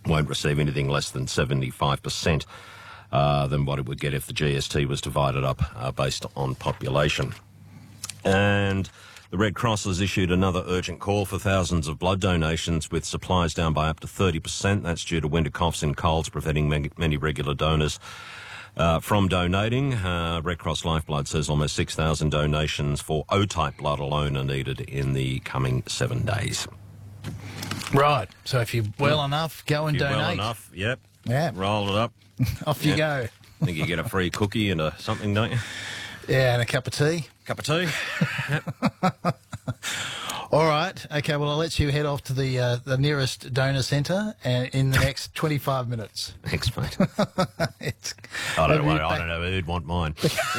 won't receive anything less than 75% than what it would get if the GST was divided up based on population. And the Red Cross has issued another urgent call for thousands of blood donations, with supplies down by up to 30%. That's due to winter coughs and colds preventing many regular donors from donating. Red Cross Lifeblood says almost 6,000 donations for O-type blood alone are needed in the coming 7 days. Right. So if you're well enough, go and donate. Well enough, yep. Yeah. Roll it up. Off you go. I think you get a free cookie and something, don't you? Yeah, and a cup of tea. Cup of tea. Yep. All right. Okay, well, I'll let you head off to the nearest donor centre in the next 25 minutes. Thanks, mate. I don't know who'd want mine.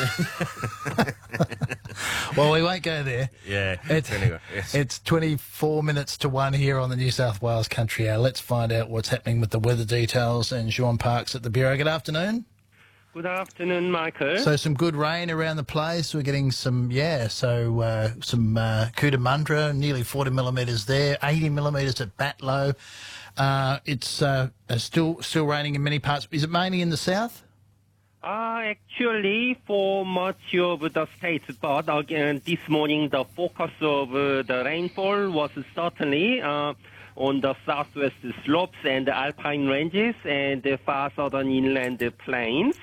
Well, we won't go there. Yeah. Anyway, yes. It's 24 minutes to 1 here on the New South Wales Country Hour. Let's find out what's happening with the weather details. And Sean Parks at the Bureau. Good afternoon. Good afternoon, Michael. So some good rain around the place. We're getting some Cootamundra, nearly 40 millimetres there, 80 millimetres at Batlow. It's still raining in many parts. Is it mainly in the south? Actually, for much of the state, but again, this morning the focus of the rainfall was certainly on the southwest slopes and the alpine ranges and the far southern inland plains.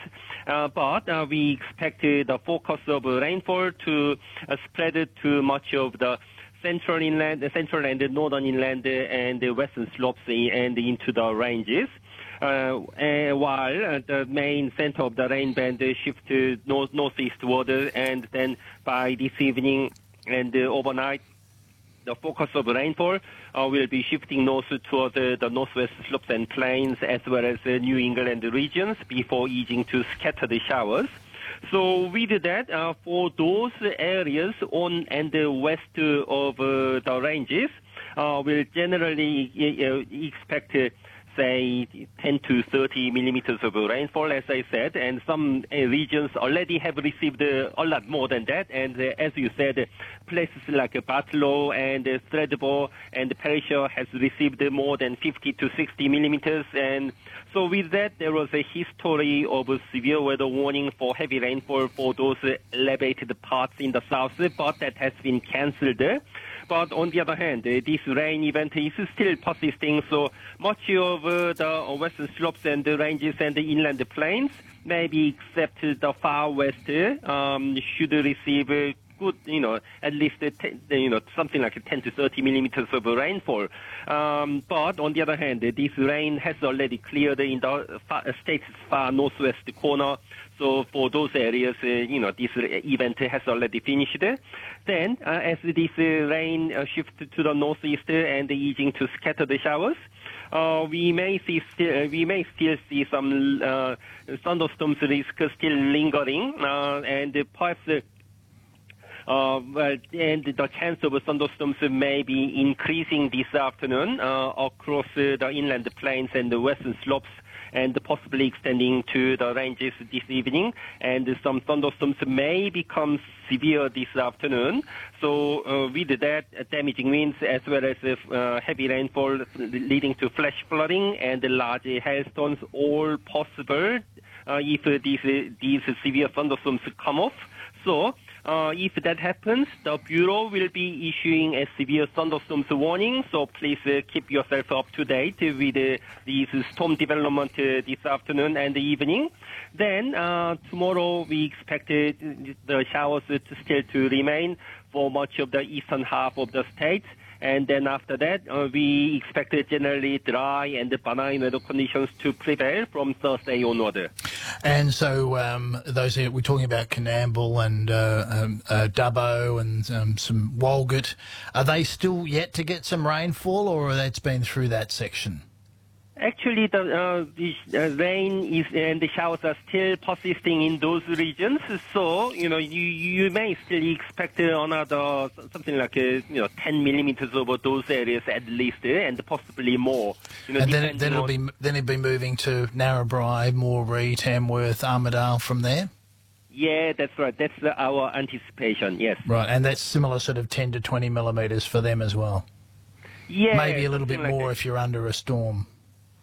But we expect the focus of rainfall to spread to much of the central and the northern inland and the western slopes and into the ranges. While the main center of the rain band shifts to northeastward, and then by this evening and overnight, the focus of rainfall will be shifting north toward the northwest slopes and plains, as well as New England regions, before easing to scattered showers. So with that, for those areas on and west of the ranges, we'll generally expect say 10 to 30 millimeters of rainfall, as I said, and some regions already have received a lot more than that. And as you said, places like Batlow and Thredbo and Perisher has received more than 50 to 60 millimeters. And so with that, there was a history of a severe weather warning for heavy rainfall for those elevated parts in the south, but that has been cancelled. But on the other hand, this rain event is still persisting, so much of the western slopes and the ranges and the inland plains, maybe except the far west, should receive good, at least, something like 10 to 30 millimeters of rainfall. But on the other hand, this rain has already cleared in the state's far northwest corner. So for those areas, this event has already finished. Then, as this rain shifts to the northeast and easing to scattered showers, we may still see some thunderstorms risk still lingering, and perhaps. And the chance of thunderstorms may be increasing this afternoon across the inland plains and the western slopes, and possibly extending to the ranges this evening. And some thunderstorms may become severe this afternoon. So with that, damaging winds as well as heavy rainfall leading to flash flooding and large hailstones, all possible if these severe thunderstorms come off. So if that happens, the Bureau will be issuing a severe thunderstorms warning, so please keep yourself up to date with these storm development this afternoon and evening. Then tomorrow we expect the showers still to remain for much of the eastern half of the state. And then after that, we expect generally dry and benign weather conditions to prevail from Thursday onward. And so we're talking about Coonamble and Dubbo and some Walgett. Are they still yet to get some rainfall, or that's been through that section? Actually, the rain and the showers are still persisting in those regions. So, you may still expect another something like 10 millimeters over those areas at least, and possibly more. And then it'll be moving to Narrabri, Moree, Tamworth, Armidale from there. Yeah, that's right. That's our anticipation. Yes. Right, and that's similar sort of 10 to 20 millimetres for them as well. Yeah, maybe a little bit more if you're under a storm.